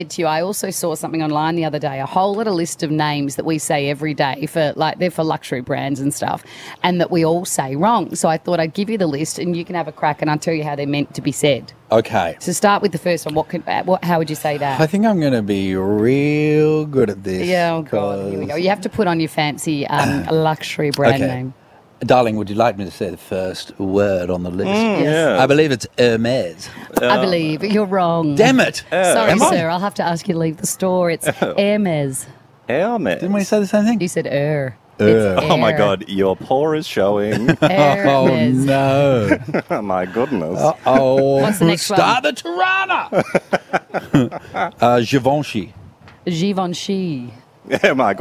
To you, I also saw something online the other day, a whole little list of names that we say every day for they're for luxury brands and stuff, and that we all say wrong. So I thought I'd give you the list and you can have a crack and I'll tell you how they're meant to be said. Okay. So start with the first one. How would you say that? I think I'm going to be real good at this. Yeah, oh God, here we go. You have to put on your fancy luxury brand name. Darling, would you like me to say the first word on the list? Yes. I believe it's Hermes. I believe you're wrong. Damn it. Sorry, sir. I'll have to ask you to leave the store. It's Hermes. Hermes. Didn't we say the same thing? You said It's Oh my Air. God, your paur is showing. Oh, Hermes. no. Oh my goodness. Uh-oh. What's the next one? Start the Tirana. Givenchy. Givenchy. Oh my God.